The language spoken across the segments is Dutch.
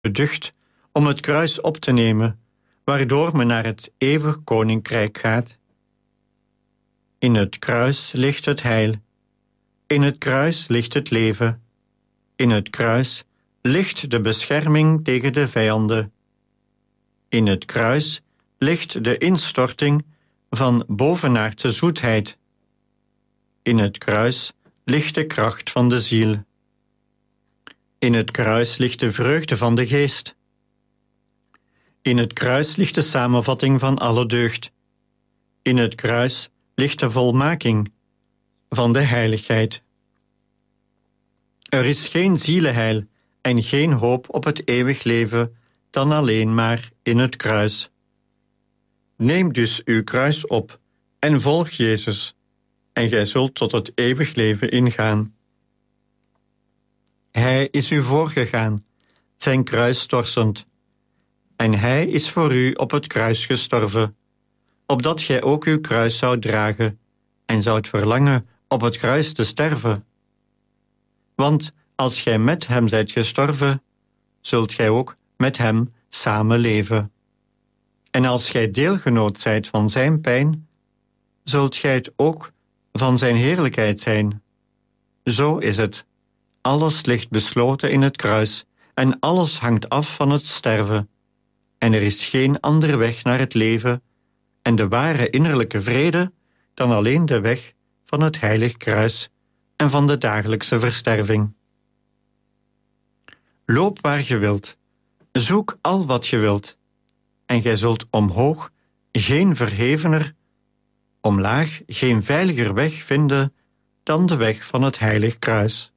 beducht om het kruis op te nemen, waardoor men naar het eeuwig koninkrijk gaat. In het kruis ligt het heil. In het kruis ligt het leven. In het kruis ligt de bescherming tegen de vijanden. In het kruis ligt de instorting van bovenaardse zoetheid. In het kruis ligt de kracht van de ziel. In het kruis ligt de vreugde van de geest. In het kruis ligt de samenvatting van alle deugd. In het kruis ligt de volmaking van de heiligheid. Er is geen zielenheil en geen hoop op het eeuwig leven dan alleen maar in het kruis. Neem dus uw kruis op en volg Jezus, en gij zult tot het eeuwig leven ingaan. Hij is u voorgegaan, zijn kruis torsend, en hij is voor u op het kruis gestorven, opdat gij ook uw kruis zoudt dragen en zoudt verlangen op het kruis te sterven. Want als gij met hem zijt gestorven, zult gij ook met hem samen leven. En als gij deelgenoot zijt van zijn pijn, zult gij het ook van zijn heerlijkheid zijn. Zo is het. Alles ligt besloten in het kruis en alles hangt af van het sterven. En er is geen andere weg naar het leven en de ware innerlijke vrede dan alleen de weg van het heilig kruis en van de dagelijkse versterving. Loop waar je wilt, zoek al wat je wilt, en gij zult omhoog geen verhevener, omlaag geen veiliger weg vinden dan de weg van het heilig kruis.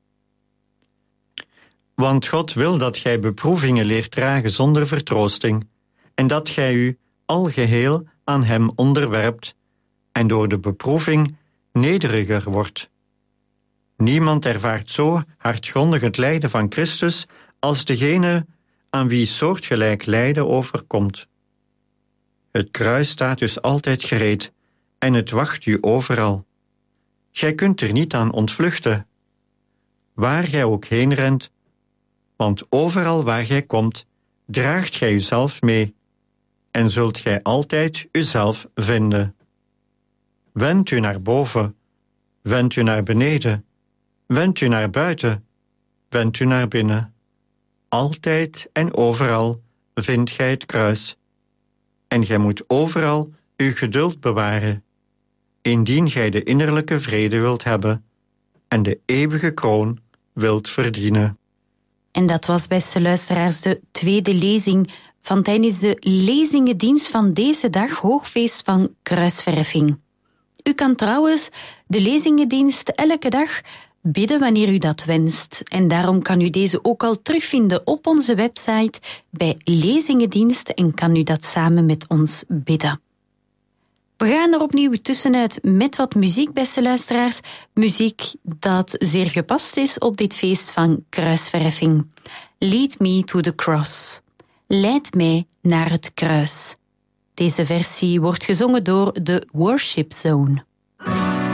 Want God wil dat gij beproevingen leert dragen zonder vertroosting, en dat gij u al geheel aan hem onderwerpt, en door de beproeving nederiger wordt. Niemand ervaart zo hardgrondig het lijden van Christus als degene aan wie soortgelijk lijden overkomt. Het kruis staat dus altijd gereed en het wacht u overal. Gij kunt er niet aan ontvluchten, waar gij ook heen rent, want overal waar gij komt, draagt gij uzelf mee en zult gij altijd uzelf vinden. Wend u naar boven, wend u naar beneden, wend u naar buiten, wend u naar binnen. Altijd en overal vindt gij het kruis. En gij moet overal uw geduld bewaren, indien gij de innerlijke vrede wilt hebben en de eeuwige kroon wilt verdienen. En dat was, beste luisteraars, de tweede lezing van tijdens de lezingendienst van deze dag, hoogfeest van kruisverheffing. U kan trouwens de lezingendienst elke dag bidden wanneer u dat wenst. En daarom kan u deze ook al terugvinden op onze website bij lezingendienst en kan u dat samen met ons bidden. We gaan er opnieuw tussenuit met wat muziek, beste luisteraars. Muziek dat zeer gepast is op dit feest van kruisverheffing. Lead me to the cross. Leid mij naar het kruis. Deze versie wordt gezongen door de Worship Zone.